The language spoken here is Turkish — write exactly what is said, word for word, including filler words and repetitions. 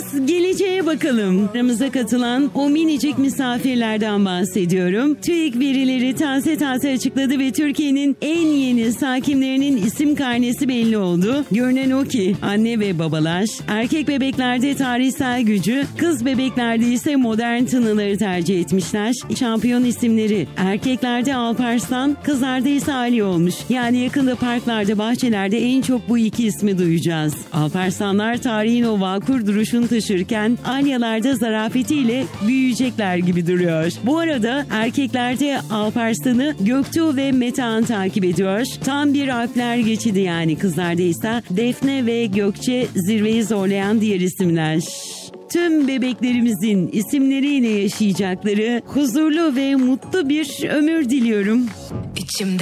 geleceğe bakalım. Aramıza katılan o minicik misafirlerden bahsediyorum. TÜİK verileri taze taze açıkladı ve Türkiye'nin en yeni sakimlerinin isim karnesi belli oldu. Görünen o ki anne ve babalar erkek bebeklerde tarihsel gücü, kız bebeklerde ise modern tınıları tercih etmişler. Şampiyon isimleri erkeklerde Alparslan, kızlarda ise Ali olmuş. Yani yakında parklarda, bahçelerde en çok bu iki ismi duyacağız. Alparslanlar tarihin o vakur duruşunu taşırken Alyalarda zarafetiyle büyüyecekler gibi duruyor. Bu arada erkeklerde Alparslan'ı Göktuğ ve Metehan takip ediyor. Tam bir Alpler geçidi yani. Kızlarda ise Defne ve Gökçe zirveyi zorlayan diğer isimler. Tüm bebeklerimizin isimleriyle yaşayacakları huzurlu ve mutlu bir ömür diliyorum. İçimde